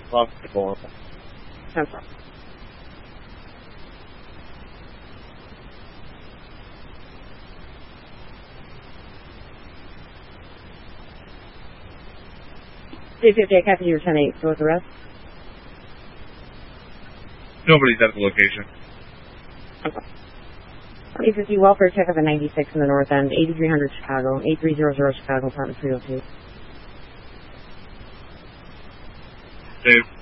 Possible. 10-4. J50, copy your 10-8. So what's the rest? Nobody's at the location. Okay. 850, welfare check up at 96 in the north end, 8300 Chicago, 8300 Chicago, apartment 302. Dave.